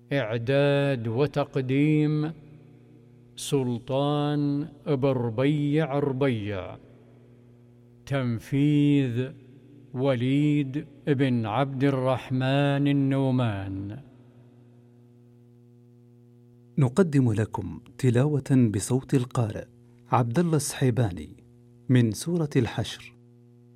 إعداد وتقديم سلطان بربيع ربيع. تنفيذ وليد بن عبد الرحمن النومان. نقدم لكم تلاوة بصوت القارئ عبد الله السحيباني من سورة الحشر.